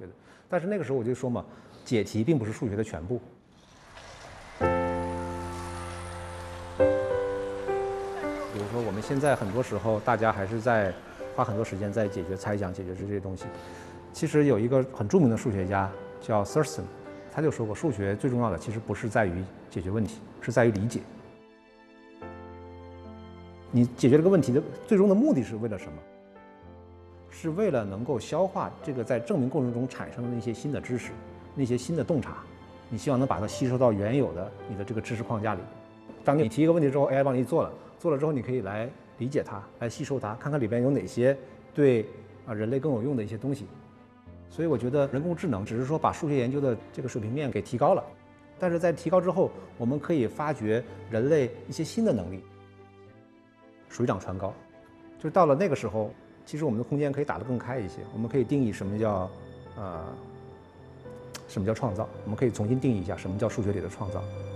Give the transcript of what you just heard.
学的。但是那个时候我就说嘛，解题并不是数学的全部。比如说我们现在很多时候大家还是在花很多时间在解决猜想、解决这些东西。其实有一个很著名的数学家叫 Thurston， 他就说过，数学最重要的其实不是在于解决问题，是在于理解。你解决这个问题的最终的目的是为了什么？是为了能够消化这个在证明过程中产生的那些新的知识，那些新的洞察，你希望能把它吸收到原有的你的这个知识框架里。当你提一个问题之后 ，AI 帮你做了，做了之后你可以来理解它，来吸收它，看看里边有哪些对人类更有用的一些东西。所以我觉得人工智能只是说把数学研究的这个水平面给提高了，但是在提高之后，我们可以发掘人类一些新的能力，水涨船高。就到了那个时候，其实我们的空间可以打得更开一些，我们可以定义什么叫创造，我们可以重新定义一下什么叫数学里的创造。